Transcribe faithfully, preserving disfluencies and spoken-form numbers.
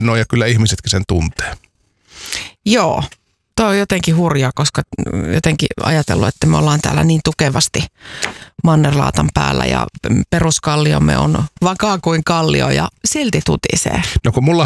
no ja kyllä ihmisetkin sen tuntee. Joo, toi on jotenkin hurjaa, koska jotenkin ajatellut, että me ollaan täällä niin tukevasti mannerlaatan päällä ja peruskalliomme on vakaa kuin kallio ja silti tutisee. No kun mulla